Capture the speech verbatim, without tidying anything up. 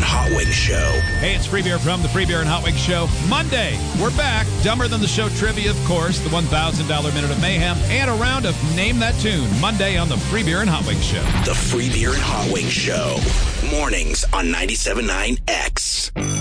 and Hot Wings Show. Hey, it's Free Beer from the Free Beer and Hot Wings Show. Monday, we're back. Dumber Than the Show trivia, of course, the one thousand dollars Minute of Mayhem, and a round of Name That Tune. Monday on the Free Beer and Hot Wings Show. The Free Beer and Hot Wings Show. Mornings on ninety-seven point nine X.